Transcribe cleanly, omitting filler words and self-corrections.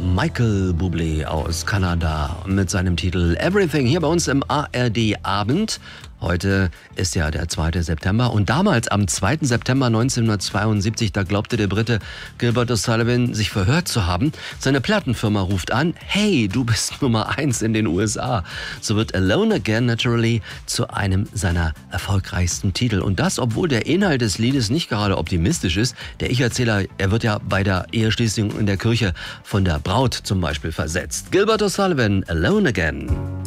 Michael Bublé aus Kanada mit seinem Titel Everything hier bei uns im ARD-Abend. Heute ist ja der 2. September und damals am 2. September 1972, da glaubte der Brite Gilbert O'Sullivan sich verhört zu haben. Seine Plattenfirma ruft an, hey, du bist Nummer 1 in den USA. So wird Alone Again Naturally zu einem seiner erfolgreichsten Titel. Und das, obwohl der Inhalt des Liedes nicht gerade optimistisch ist. Der Ich-Erzähler, er wird ja bei der Eheschließung in der Kirche von der Braut zum Beispiel versetzt. Gilbert O'Sullivan, Alone Again.